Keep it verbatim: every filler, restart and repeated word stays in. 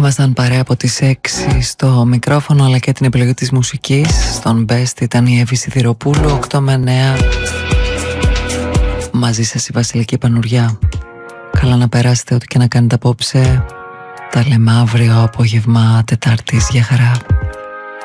Ήμασταν παρέα από τις έξι στο μικρόφωνο αλλά και την επιλογή της μουσικής. Στον Best ήταν η Εύη Σιδηροπούλου. Οκτώ με εννέα μαζί σας η Βασιλική Πανουριά. Καλά να περάσετε ό,τι και να κάνετε απόψε. Τα λέμε αύριο απόγευμα Τετάρτης. Γεια χαρά.